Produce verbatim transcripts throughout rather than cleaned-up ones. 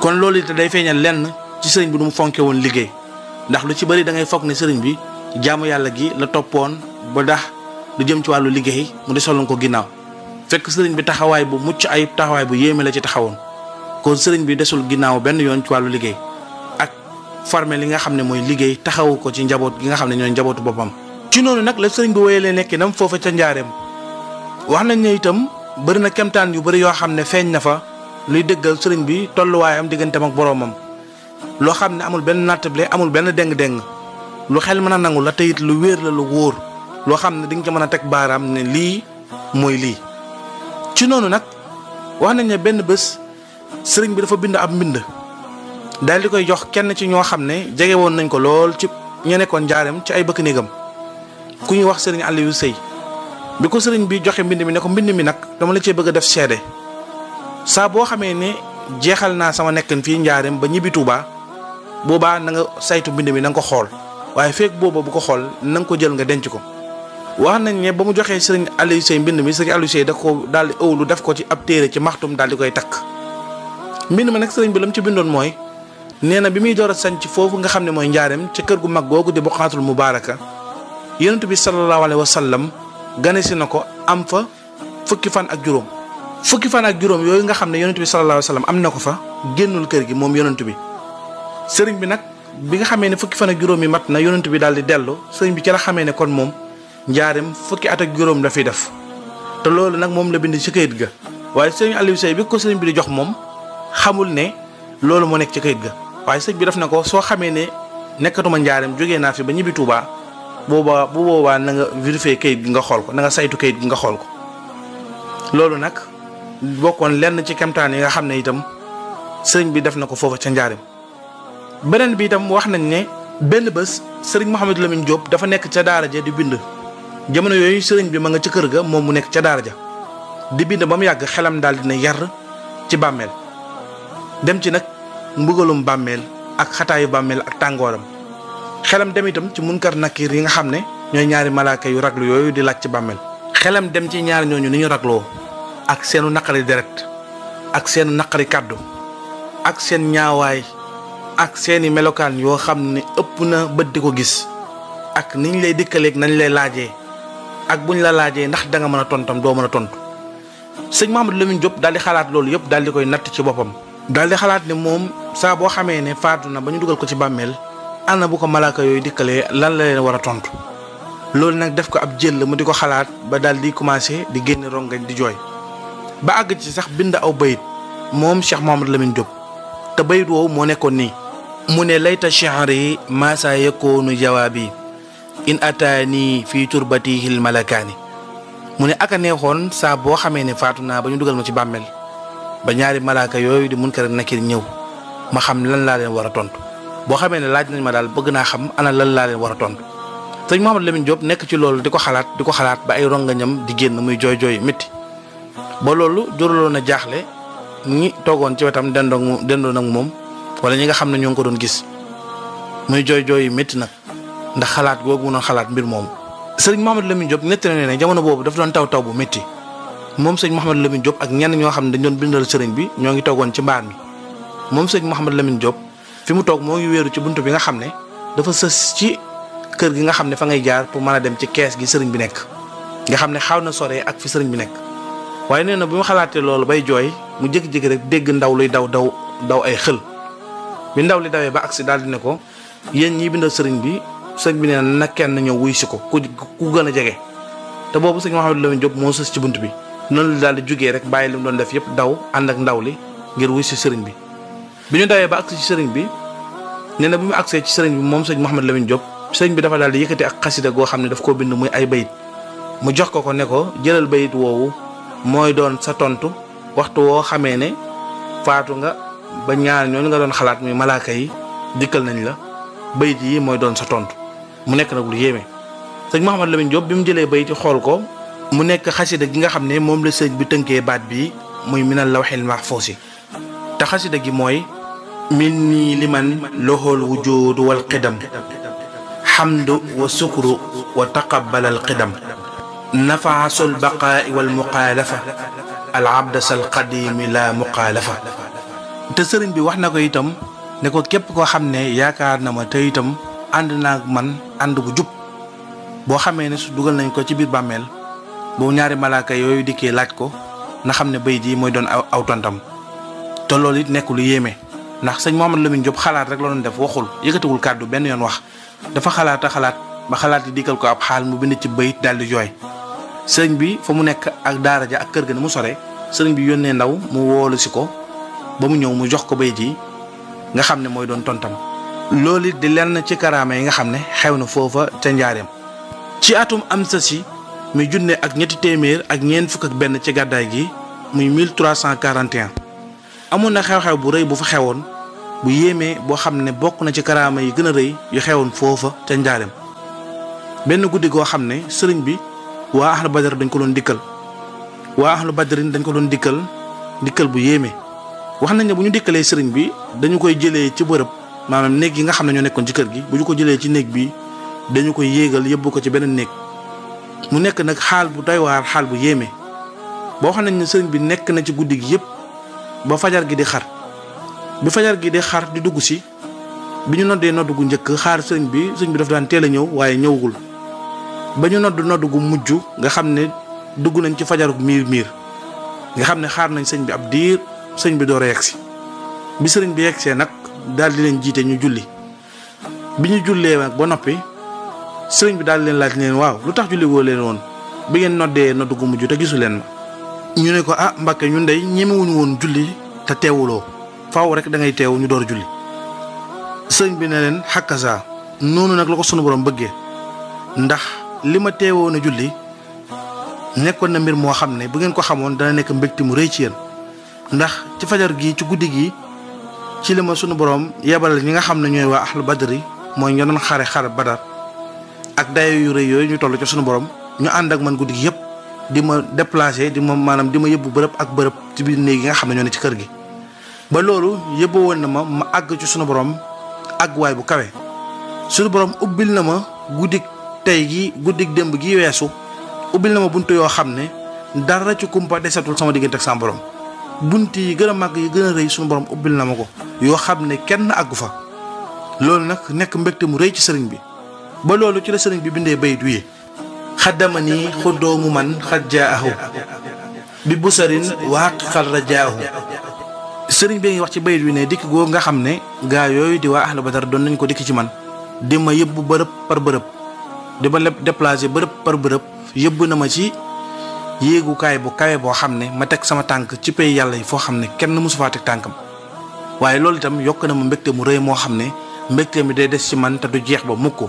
kon loolu it day feeñal lenn ci sëriñ bi du mu fonke woon liggéey ndax lu ci bëri da ngay foog ne sëriñ bi jaamu yàlla gi la toppoon ba dax du jëm ci wàllu liggéey mu desaloon ko ginnaaw fekk sëriñ bi taxawaay bu mucc ayib taxawaay bu yéeme la ci taxawoon kon sëriñ bi desul ginnaaw benn yoon ci wàllu liggéey ak formé li nga xam ne mooy liggéey taxawu ko ci njaboot gi nga xam ne ñooy njabootu boppam. ci noonu nag la sëriñ bi wéyalee nekkinam foofa ca njaareem wax nañ ne itam bëri na kemtaan yu bëri yoo xam ne feeñ na fa luy dëggal sëriñ bi tolluwaayam digganteem ak boroomam loo xam ne amul benn nattable amul benn déng-déng lu xel mën a nangu la teyit lu wéer la lu wóor loo xam ne di nga ci mën a teg baaraam ne lii mooy lii. ci noonu nag wax nañ ne benn bés sëriñ bi dafa bind ab mbind daal di koy jox kenn ci ñoo xam ne jege woon nañ ko lool ci ña nekkoon njaareem ci ay bëkk néegam ku ñuy wax sëriñ Aliou Sey bi ko sëriñ bi joxe mbind mi ne ko mbind mi nag dama la cee bëgg a def seede saa boo xamee ne jeexal naa sama nekkin fii njaareem ba ñibbi Tuuba boobaa na nga saytu mbind mi na nga ko xool waaye feek booba bu ko xool na nga ko jël nga denc ko. wax nañ ne ba mu joxee sëriñ Aliou Sey mbind mi sëriñ Aliou Sey da ko daal di ëwlu def ko ci ab téere ci maxtum daal di koy takk mbind ma nag sëriñ bi la mu ci bindoon mooy nee na bi muy door a sañ ci foofu nga xam ne mooy njaareem ci kër gu mag googu di Buqaatul Mubaaraka yonent bi sallallahu alayhi wa sallam gane si na ko am fa fukki fan ak juróom fukki fan ak juróom yooyu nga xam ne yonent bi sallallahu alayhi wa sallam am na ko fa génnul kër gi moom yonent bi sëriñ bi nag bi nga xamee ne fukki fan ak juróom yi mat na yonent bi daal di dellu sëriñ bi ci la xamee ne kon moom njaareem fukki at ak juróom la fiy def te loolu nag moom la bind ci kayit ga waaye sëriñ Aliou Sey bi ko sëriñ bi di jox moom xamul ne loolu moo nekk ci kayit ga waaye sëriñ bi def na ko soo xamee ne nekkatuma njaareem jógee naa fi ba ñibbi Tuuba boobaa bu boobaa na nga vérifier kayit gi nga xool ko na nga saytu kayit gi nga xool ko loolu nag bokkoon lenn ci kemtaan yi nga xam ne itam sëriñ bi def na ko foofa ca njaareem beneen bi itam wax nañ ne benn bés sëriñ Mouhamadou Lamine Diop dafa nekk ca daara ja di bind jamono yooyu sëriñ bi ma nga ca kër ga moom mu nekk ca daara ja di bind ba mu yàgg xelam daal dina yar ci bàmmeel dem ci nag mbugalum bàmmeel ak xataayu bàmmeel ak tàngooram xelam dem itam ci munkar nakir yi nga xam ne ñooy ñaari malaaka yu raglu yooyu di laaj ci bàmmeel xelam dem ci ñaari ñooñu ni ñu ragloo ak seenu naqari deret ak seenu naqari kàddu ak seen ñaawaay ak seeni melokaan yoo xam ne ëpp na bët di ko gis ak niñ lay dikkaleeg nañ lay laajee ak buñ la laajee ndax da nga mën a tontam doo mën a tontu sëñ Mouhamadou Lamine Diop daal di xalaat loolu yëpp daal di koy natt ci boppam. daal di xalaat ne moom saa boo xamee ne faatu na ba ñu dugal ko ci bàmmeel ana bu ko malaaka yooyu dikkalee lan la leen war a tontu loolu nag def ko ab jël mu di ko xalaat ba daal di commencé di génn rongañ di jooy ba àgg ci sax bind aw bayit moom Cheikh Mouhamadou Lamine Diop te bayit woowu moo nekkoon nii. mu ne layta shi'ri ma sa yakunu jawaabi in ataani fii turbatihil malakaani mu ne aka neexoon saa boo xamee ne faatu naa ba ñu dugal ma ci bàmmeel ba ñaari malaaka yooyu di Munkar Nakiir ñëw ma xam lan laa leen war a tontu boo xamee ne laaj nañ ma daal bëgg naa xam ana lan laa leen war a tontu sëñ Mouhamadou Lamine Diop nekk ci loolu di ko xalaat di ko xalaat ba ay rongañam di génn muy jooy jooy métti ba loolu juraloon a jaaxle ñi toogoon ci wetam dendoon mu dendoon ak moom wala ñi nga xam ne ñoo ngi ko doon gis muy jooy jooy yu métti nag ndax xalaat googu mu doon xalaat mbir moomu. sëriñ Mouhamadou Lamine Diop nett na ne jamono boobu daf doon taw taw bu métti moom sëñ Mouhamadou Lamine Diop ak ñenn ñoo xam ne dañ doon bindal sëriñ bi ñoo ngi toogoon ci mbaar mi moom sëñ Mouhamadou Lamine Diop fi mu toog moo ngi wéeru ci buntu bi nga xam ne dafa sës ci kër gi nga xam ne fa ngay jaar pour mën a dem ci kees gi sëriñ bi nekk nga xam ne xaw na soree ak fi sëriñ bi nekk waaye nee na bi mu xalaatee loolu bay jooy mu jékki-jékki rek dégg ndaw luy daw daw daw ay xël bi ndaw li dawee ba agsi daal di ne ko yéen ñii bindal sëriñ bi sëriñ bi nee na kenn ñëw wuy si ko ku ku gën a jege te boobu sëñ Mouhamadou Lamine Diop moo sës ci bunt bi noonu la daal di jugee rek bàyyi li mu doon def yëpp daw ànd ak ndaw li ngir wuy si sëriñ bi bi ñu dawee ba agsi ci sëriñ bi nee na bi mu agsee ci sëriñ bi moom sëñ Mouhamadou Lamine Diop sëriñ bi dafa daal di yëkkati ak xasida goo xam ne daf koo bind muy ay bayit mu jox ko ko ne ko jëlal bayit woowu mooy doon sa tontu waxtu woo xamee ne faatu nga ba ñaar ñooñu nga doon xalaat muy malaaka yi dikkal nañ la bayit yi mooy doon sa tontu mu nekk nag lu yéeme sëñ Mouhamadou Lamine Diop bi mu jëlee bayit yi xool ko mu nekk xasida gi nga xam ne moom la sëñ bi tënkee baat bi muy minal lawhil mahfuus te xasida gi mooy min nii liman loxool wujuud wal qidam xamdu wa sukru wa taqabbal al qidam nafaasul baqaa'i wal muqaalafa al abdas al qadiimi la muqaalafa te sëriñ bi wax na ko itam ne ko képp koo xam ne yaakaar na ma te itam ànd naa ak man ànd bu jub boo xamee ne su dugal nañ ko ci biir bàmmeel boobu ñaari malaaka yooyu dikkee laaj ko na xam ne bayit yi mooy doon aw aw tontam. te loolu it nekk lu yéeme ndax sëñ Mouhamadou Lamine Diop xalaat rek la doon def waxul yëkkatiwul kàddu benn yoon wax dafa xalaat a xalaat ba xalaat yi dikkal ko ab xaal mu bind ci bayit daal di jooy. sëriñ bi fa mu nekk ak daara ja ak kër ga ne mu sore sëriñ bi yónnee ndaw mu woolu si ko ba mu ñëw mu jox ko bayit yi nga xam ne mooy doon tontam. loolu it di lenn ci karaama yi nga xam ne xew na foofa ca njaareem. ci atum am sa si muy junne ak ñetti téeméer ak ñeent fukk ak benn ci gàddaay gi muy mille trois cent quarante et un amoon na xew-xew bu rëy bu fa xewoon bu yéemee boo xam ne bokk na ci karaama yi gën a rëy yu xewoon foofa ca njaareem. benn guddi goo xam ne sëriñ bi waa ahlu badar dañ ko doon dikkal waa ahlu badarin dañ ko doon dikkal dikkal bu yéeme wax nañ ne bu ñu dikkalee sëriñ bi dañu koy jëlee ci bërëb maanaam néeg yi nga xam ne ñoo nekkoon ci kër gi bu ñu ko jëlee ci néeg bi dañu koy yéegal yóbbu ko ci beneen néeg mu nekk nag xaal bu doy waar xaal bu yéeme boo xam nañ ne sëriñ bi nekk na ci guddi gi yëpp ba fajar gi di xar bi fajar gi di xar di dugg si bi ñu noddee nodd gu njëkk xaar sëriñ bi sëriñ bi daf daan teel a ñëw waaye ñëwagul ba ñu nodd nodd gu mujj nga xam ne dugg nañ ci fajarug miir miir nga xam ne xaar nañ sëñ bi ab diir sëñ bi door a yegsi bi sëriñ bi yegsee nag daal di leen jiite ñu julli bi ñu jullee nag ba noppi sëriñ bi daal di leen laaj leen waaw lu tax julli woo leen woon bi ngeen noddee nodd gu mujj te gisu leen ma ñu ne ko ah Mbàkke ñun dey ñemewuñu woon julli te teewuloo faaw rek da ngay teew ñu door julli sëriñ bi ne leen xàkkasa noonu nag la ko sunu borom bëggee ndax li ma teewoon a julli nekkoon na mbir moo xam ne bu ngeen ko xamoon dana nekk mbégte mu rëy ci yéen ndax ci fajar gi ci guddi gi ci li ma sunu borom yebal ñi nga xam ne ñooy waa ahlu badri mooy ñoo doon xare xare badar ak dayo yu rëy yooyu ñu toll ci sunu borom ñu ànd ak man guddi gi yëpp di ma déplacé di ma maanaam di ma yëbbu bërëb ak bërëb ci biir néeg yi nga xam ne ñoo ne ci kër gi ba loolu yëbba woon na ma ma àgg ci sunu borom àgg waay bu kawe sunu borom ubbil na ma guddi tey gi guddi démb gi weesu ubbil na ma bunt yoo xam ne dara ci kumpa desatul sama diggante ak sama borom bunt yi gën a màgg yi gën a rëy sunu borom ubbil na ma ko yoo xam ne kenn àggu fa loolu nag nekk mbégte mu rëy ci sëriñ bi ba loolu ci la sëriñ bi bindee bayit wi xaddama nii xuddoomu man xat jaahu bi busarin waaqiqal rajaahu sëriñ bi ngi wax ci bayit wi ne dikk goo nga xam ne gaa yooyu di waa ahlu badar doon nañ ko dikk ci man di ma yëbbu bërëb par bërëb di ma lépp déplacé bërëb par bërëb yëbbu na ma ci yéegukaay bu kawe boo xam ne ma teg sama tànk ci pay yàlla yi foo xam ne kenn mësu faa teg tànkam waaye loolu itam yokk na ma mbégte mu rëy moo xam ne mbégte mi day des ci man te du jeex ba mukk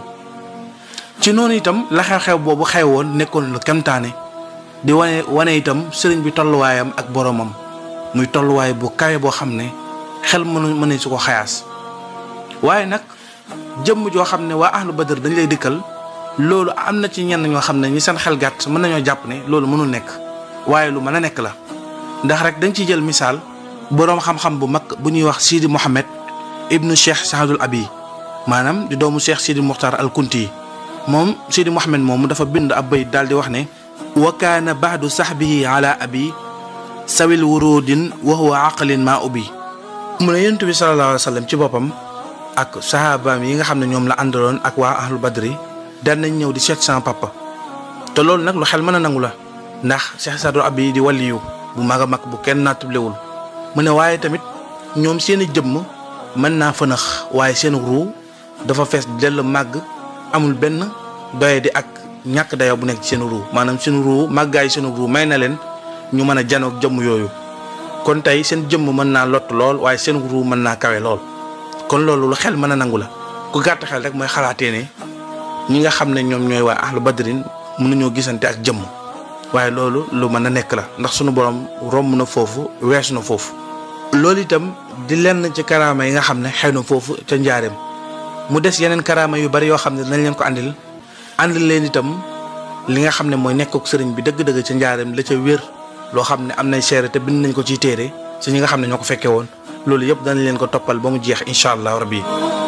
ci noonu itam la xew-xew boobu xewoon nekkoon lu kemtaane di wane wane itam sëriñ bi tolluwaayam ak boromam muy tolluwaay bu kawe boo xam ne xel mënu mëne su ko xayaas waaye nag jëmm joo xam ne waa ahlu badar dañ lay dikkal loolu am na ci ñenn ñoo xam ne ñi seen xel gàtt mën nañoo jàpp ne loolu mënul nekk waaye lu mën a nekk la ndax rek dañ ciy jël misaal boroom xam-xam bu mag bu ñuy wax Sidi Mohamed ibnu Cheikh Saadul Abi maanaam di doomu Cheikh Sidi Muxtar al Kunti yi moom Sidi Mohamed moomu dafa bind ab bayit daal di wax ne wa kaana baadu sahbihi ala abi sawil wurudin wa huwa aqlin ma ubi mu ne yonent bi sallallahu alayhi wa sallam ci boppam ak sahabaam yi nga xam ne ñoom la àndaloon ak waa ahlu badri daan nañ ñëw di seet sama papa te loolu nag lu xel mën a nangu la ndax Cheikh Saadul Abi di waliyu bu mag a mag bu kenn naatablewul mu ne waaye tamit ñoom seeni jëmm mën naa fënax waaye seen ruu dafa fees dell màgg amul benn doye di ak ñàkk dayo bu nekk ci seen ruu maanaam seen ruu màggaay seen ruu may na leen ñu mën a janoog jëmm yooyu kon tey seen jëmm mën naa lott lool waaye seen ruu mën naa kawe lool kon loolu lu xel mën a nangu la ku gàtt xel rek mooy xalaatee ne ñi nga xam ne ñoom ñooy waa ahlu badrin mënuñoo gisante ak jëmm waaye loolu lu mën a nekk la ndax sunu borom romb na foofu weesu na foofu loolu itam di lenn ci karaama yi nga xam ne xew na foofu ca njaareem mu des yeneen karaama yu bari yoo xam ne dinañ leen ko andil andil leen itam li nga xam ne mooy nekk ak sëriñ bi dëgg-dëgg ca njaareem la ca wér loo xam ne am nay seere te bind nañ ko ciy téere ci ñi nga xam ne ñoo ko fekkee woon loolu yëpp danañ leen ko toppal ba mu jeex incha allah rabbi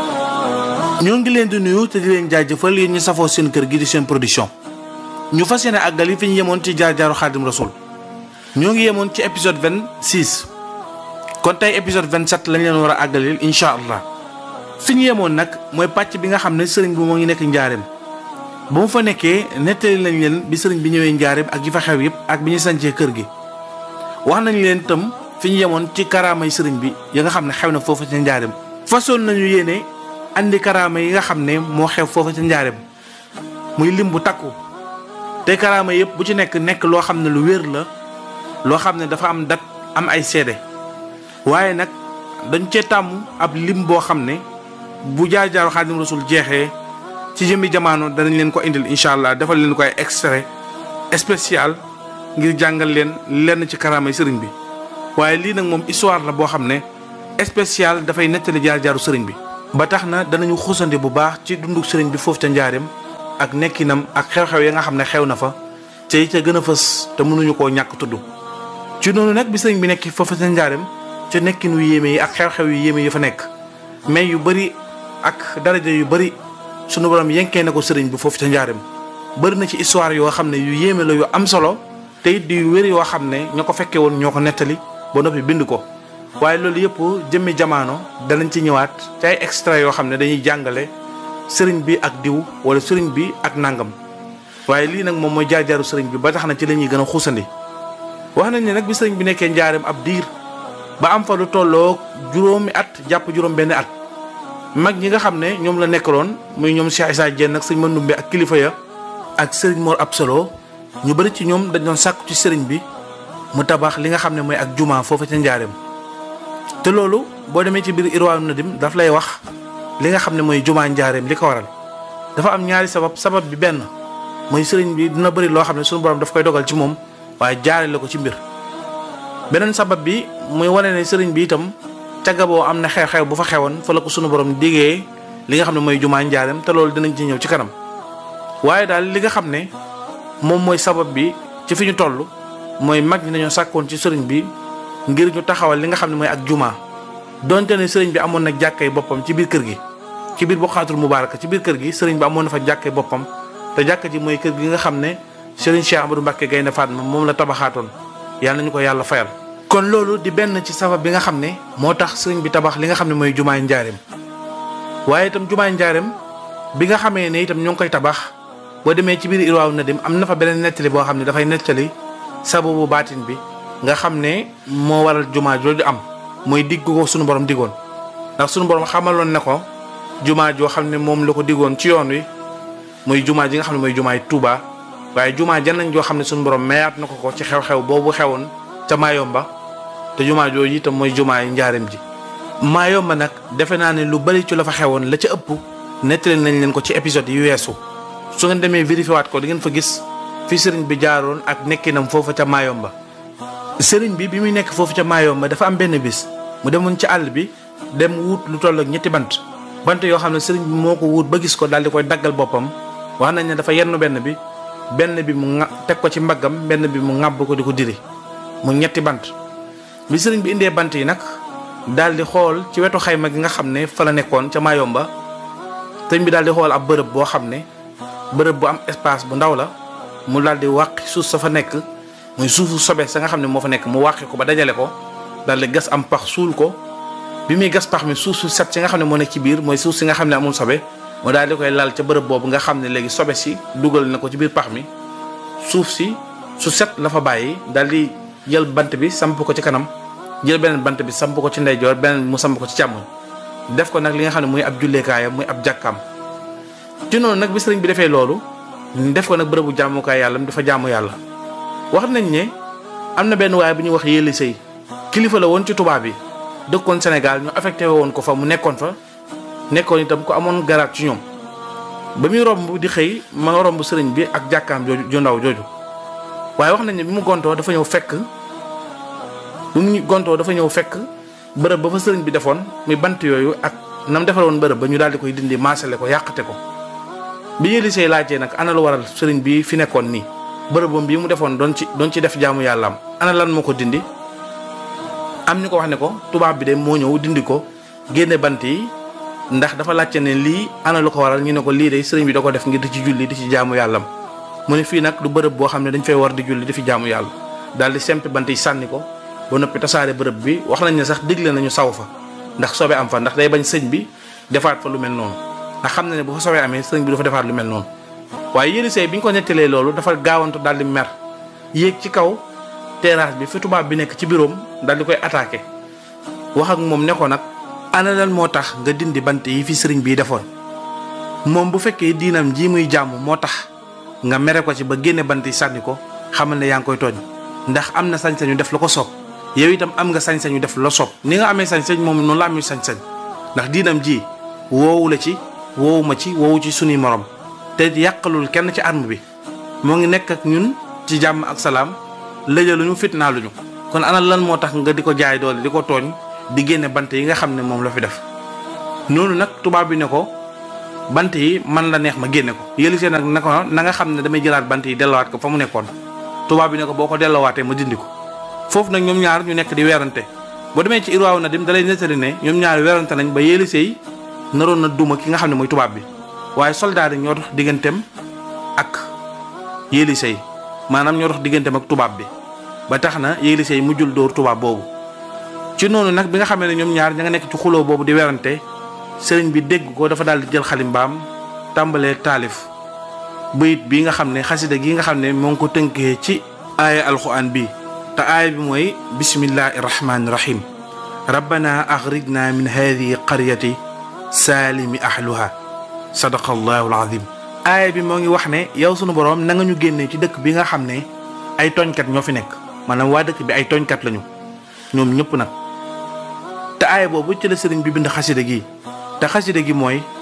ñoo ngi leen di nuyu te di leen jaajëfal yéen ñu safoo seen kër gi di seen production ñu fas yéene àggal yi fi ñu yemoon ci jaar jaaru xaadim rasul ñoo ngi yemoon ci épisode vingt-six kon tey épisode vingt-sept lañ leen war a àggalil incha allah. fi ñu yemoon nag mooy pàcc bi nga xam ne sëriñ bi moo ngi nekk njaareem ba mu fa nekkee nettali lañ leen bi sëriñ bi ñëwee njaareem ak yi fa xew yëpp ak bi ñu sancee kër gi. wax nañ leen itam fi ñu yemoon ci karaamay sëriñ bi yi nga xam ne xew na foofu ca njaareem. façon nañu yéene andi karaama yi nga xam ne moo xew foofu ca njaareem muy lim bu takku te karaama yëpp bu ci nekk nekk loo xam ne lu wér la loo xam ne dafa am dat am ay seede waaye nag dañ cee tàmm ab lim boo xam ne bu jaar jaaru Xaadimu Rasuul jeexee ci jëmmi jamono danañ leen ko indil incha allah defal leen ko ay extrait spécial ngir jàngal leen lenn ci karaamay sëriñ bi. waaye lii nag moom histoire la boo xam ne spécial dafay nettali jaar jaaru sëriñ bi. ba tax na danañu xusandi bu baax ci dunduk sëriñ bi foofu ca njaareem ak nekkinam ak xew-xew ya nga xam ne xew na fa te it ca gën a fës te mënuñu koo ñàkk tudd. ci noonu nag bi sëriñ bi nekk foofu ca njaareem ca nekkin wu yéeme yi ak xew-xew yu yéeme yi fa nekk mais yu bëri ak daraja yu bëri sunu borom yenkee na ko sëriñ bi foofu ca njaareem. bëri na ci histoire yoo xam ne yu yéeme la yu am solo te it di yu wér yoo xam ne ñoo ko fekkee woon ñoo ko nettali ba noppi bind ko. waaye loolu yëpp jëmmi jamono danañ ci ñëwaat ci ay extrait yoo xam ne dañuy jàngale sëriñ bi ak diw wala sëriñ bi ak nangam waaye lii nag moom mooy jaar-jaaru sëriñ bi ba tax na ci la ñuy gën a xuusandi. wax nañ ne nag bi sëriñ bi nekkee njaareem ab diir ba am fa lu tolloo juróomi at jàpp juróom benn at mag ñi nga xam ne ñoom la nekkaloon muy ñoom Cheikh Issa Diène nag sëñ Mandoumbe ak kilifa ya ak sëriñ Mor Absalo ñu bëri ci ñoom dañ doon sàkku ci sëriñ bi mu tabax li nga xam ne mooy ak jumaa foofu ca njaareem. te loolu boo demee ci biir Irwaa Nadim daf lay wax li nga xam ne mooy jumaa njaareem li ko waral dafa am ñaari sabab sabab bi benn mooy sëriñ bi dina bëri loo xam ne suñu borom daf koy dogal ci moom waaye jaare la ko ci mbir. beneen sabab bi muy wane ne sëriñ bi itam ca Gaboo am na xew-xew bu fa xewoon fa la ko suñu borom diggee li nga xam ne mooy jumaa njaareem te loolu dinañ ci ñëw ci kanam. waaye daal li nga xam ne moom mooy sabab bi ci fi ñu toll mooy mag ñi dañoo sàkkoon ci sëriñ bi ngir ñu taxawal li nga xam ne mooy ak jumaa donte ne sëriñ bi amoon na jàkkay boppam ci biir kër gi ci biir Buqaatul Mubaaraka ci biir kër gi sëriñ bi amoon na fa jàkkay boppam te jàkka ji mooy kër gi nga xam ne sëriñ Cheikh Amadou Mbacké Gaynde Fatma moom la tabaxaatoon yàlla nañu ko yàlla fayal. kon loolu di benn ci sabab bi nga xam ne moo tax sëriñ bi tabax li nga xam ne mooy jumaay njaareem waaye itam jumaay njaareem bi nga xamee ne itam ñoo ngi koy tabax boo demee ci biir Irwaa Nadim am na fa beneen nettali boo xam ne dafay nettali sababu baatin bi nga xam ne moo waral jumaa jooju am mooy digg ko sunu borom diggoon ndax sunu borom xamaloon ne ko jumaa joo xam ne moom la ko diggoon ci yoon wi muy jumaa ji nga xam ne mooy jumaay Touba waaye jumaa jannañ joo xam ne sunu borom mayaat na ko ko ci xew-xew boobu xewoon ca Mayomba te jumaa jooju itam mooy jumaay njaareem ji. Mayomba nag defe naa ne lu bari ci la fa xewoon la ca ëpp nettali nañ leen ko ci épisode yi weesu su ngeen demee vérifié waat ko di ngeen fa gis fi sëriñ bi jaaroon ak nekkinam foofa ca Mayomba. sëriñ bi bi muy nekk foofu ca Mayomba dafa am benn bis mu demoon ci àll bi dem wut lu toll ak ñetti bant bant yoo xam ne sëriñ bi moo ko wut ba gis ko daal di koy daggal boppam wax nañ ne dafa yenn benn bi benn bi mu ŋa teg ko ci mbaggam benn bi mu ŋàbb ko di ko diri mu ñetti bant. bi sëriñ bi indee bant yi nag daal di xool ci wetu xayma gi nga xam ne fa la nekkoon ca Mayomba sëriñ bi daal di xool ab bërëb boo xam ne bërëb bu am espace bu ndaw la mu daal di wàq suuf sa fa nekk. muy suufu sobe sa nga xam ne moo fa nekk mu wàqi ko ba dajale ko daal di gas am pax suul ko bi muy gas pax mi suuf su set si nga xam ne moo nekk ci biir mooy suuf si nga xam ne amul sobe mu daal di koy lal ca bërëb boobu nga xam ne léegi sobe si dugal na ko ci biir pax mi suuf si su set la fa bàyyi daal di jël bant bi samp ko ci kanam jël beneen bant bi samp ko ci ndeyjoor beneen mu samp ko ci càmmoñ def ko nag li nga xam ne muy ab julleekaayam muy ab jàkkaam. ci noonu nag bi sëriñ bi defee loolu def ko nag bërëbu jaamukaay yàlla dafa jaamu yàlla. wax nañ ne am na benn waaye bu ñuy wax yéeli sëy kilifa la woon ci tubaab bi dëkkoon Sénégal ñu affecté woon ko fa mu nekkoon fa nekkoon itam ku amoon garaat ci ñoom ba muy romb di xëy ma nga romb sëriñ bi ak jàkkaam jooju ju ndaw jooju waaye wax nañ ne bi mu gontoo dafa ñëw fekk bi mu gontoo dafa ñëw fekk bërëb ba fa sëriñ bi defoon muy bant yooyu ak nam defaroon bërëb ba ñu daal di koy dindi maasale ko yàqate ko bi yéeli sëy laajtee nag ana lu waral sëriñ bi fi nekkoon nii bërëbam bii mu defoon doon ci doon ci def jaamu yàlla am ana lan moo ko dindi am ñu ko wax ne ko tubaab bi de moo ñëw dindi ko génne bant yi ndax dafa laajte ne lii ana lu ko waral ñu ne ko lii de sëriñ bi da ko def ngir di ci julli di ci jaamu yàlla am mu ne fii nag du bërëb boo xam ne dañ fay war di julli di fi jaamu yàlla daal di sempi bant yi sànni ko ba noppi tasaare bërëb bi wax nañ ne sax digle nañu saw fa ndax sobe am fa ndax day bañ sëñ bi defaat fa lu mel noonu ndax xam na ne bu fa sobe amee sëñ bi du fa defaat lu mel noonu. waaye Yélisey bi ñu ko nettalee loolu dafa gaawantu daal di mer yéeg ci kaw terrasse bi fi tubaab bi nekk ci biroom daal di koy attaqué wax ak moom ne ko nag ana lan moo tax nga dindi bant yi fi sëriñ bii defoon moom bu fekkee diinam ji muy jàmm moo tax nga mere ko ci ba génne bant yi sànni ko xamal ne yaa ngi koy tooñ ndax am na sañ-sañu def la ko soob yow itam am nga sañ-sañu def la soob ni nga amee sañ-sañ moom noonu la amee sañ-sañ ndax diinam ji woowu la ci woowu ma ci woowu ci sunuy morom te yàqalul kenn ci arme bi moo ngi nekk ak ñun ci jàmm ak salaam lëjaluñu fitnaaluñu kon ana lan moo tax nga di ko jaay doole di ko tooñ di génne bant yi nga xam ne moom la fi def. noonu nag tubaab bi ne ko bant yi man la neex ma génne ko Yélisey nag ne ko na nga xam ne damay jëlaat bant yi dellowaat ko fa mu nekkoon tubaab bi ne ko boo ko delloowaatee ma dindi ko. foofu nag ñoom ñaar ñu nekk di weerante boo demee ci Irwaaw Nadim dalay nettali ne ñoom ñaar weerante nañ ba Yélisey naroon na duma ki nga xam ne mooy tubaab bi waaye soldat yi ñoo dox digganteem ak Yélisey maanaam ñoo dox digganteem ak tubaab bi ba tax na Yélisey mujjul dóor tubaab boobu. ci noonu nag bi nga xamee ne ñoom ñaar ña nga nekk ci xuloo boobu di werante sëriñ bi dégg ko dafa daal di jël xalimbaam tàmbalee taalif bayit bi nga xam ne xasida gi nga xam ne moo ngi ko tënkee ci aaya alxuraan bi te aaya bi mooy bismillahi rahmaani rahim rabbana axrijna min hadihi qaryati saalimi ahluha sadaqallahu alazim. aaya bi moo ngi wax ne yow sunu boroom na nga ñu génnee ci dëkk bi nga xam ne ay tooñkat ñoo fi nekk maanaam waa dëkk bi ay tooñkat lañu ñoom ñëpp nag te aaya boobu ci la sëriñ bi bind xasida gi te xasida gi mooy